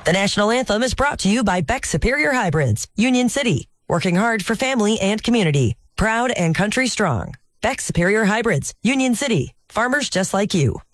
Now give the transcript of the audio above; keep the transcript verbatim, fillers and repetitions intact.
The national anthem is brought to you by Beck Superior Hybrids, Union City, working hard for family and community. Proud and country strong. Beck Superior Hybrids, Union City, farmers just like you.